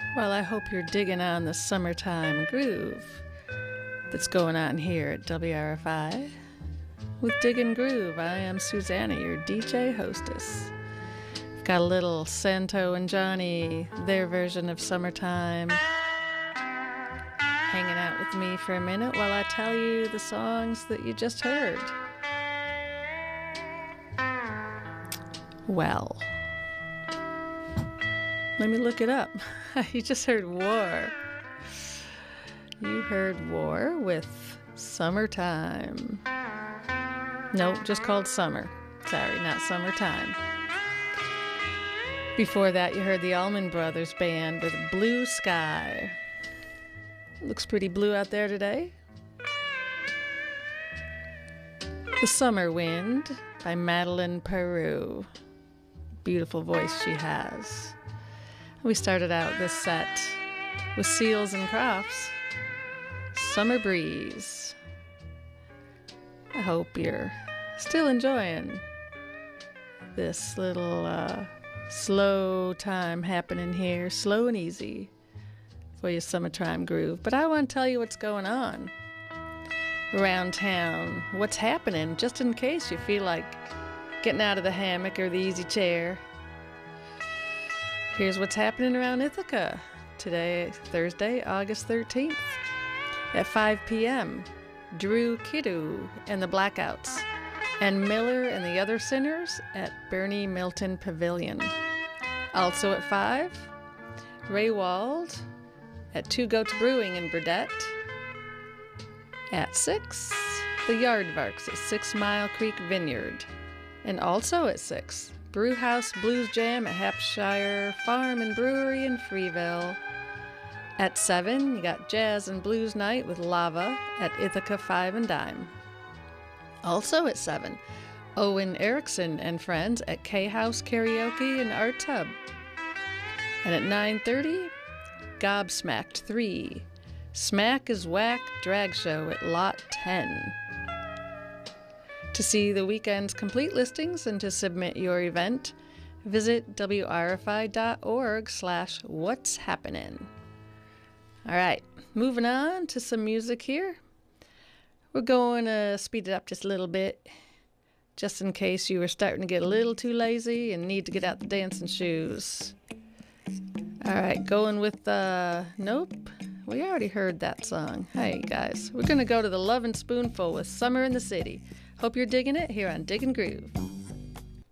Well, I hope you're digging on the summertime groove that's going on here at WRFI. With Diggin' Groove, I am Susanna, your DJ hostess. I've got a little Santo and Johnny, their version of Summertime, hanging out with me for a minute while I tell you the songs that you just heard. Well, let me look it up. You just heard War. You heard War with Summertime. No, just called Summer. Sorry, not Summertime. Before that, you heard the Allman Brothers Band with Blue Sky. Looks pretty blue out there today. The Summer Wind by Madeline Peru. Beautiful voice she has. We started out this set with Seals and Crofts. Summer Breeze. I hope you're still enjoying this little slow time happening here, slow and easy for your summertime groove. But I want to tell you what's going on around town, what's happening, just in case you feel like getting out of the hammock or the easy chair. Here's what's happening around Ithaca today, Thursday, August 13th. At 5 p.m., Drew Kiddu and the Blackouts, and Miller and the Other Sinners at Bernie Milton Pavilion. Also at 5, Ray Wald at Two Goats Brewing in Burdett. At 6, the Yardvarks at 6 Mile Creek Vineyard. And also at 6, Brewhouse Blues Jam at Hampshire Farm and Brewery in Freeville. At 7, you got Jazz and Blues Night with Lava at Ithaca 5 and Dime. Also at 7, Owen Erickson and Friends at K-House Karaoke in Art Tub. And at 9:30, Gobsmacked 3, Smack is Whack Drag Show at Lot 10. To see the weekend's complete listings and to submit your event, visit wrfi.org/what's happening. All right, moving on to some music here. We're going to speed it up just a little bit, just in case you were starting to get a little too lazy and need to get out the dancing shoes. All right, going with, nope, we already heard that song. Hey, guys, we're going to go to the Lovin' Spoonful with Summer in the City. Hope you're digging it here on Diggin' Groove.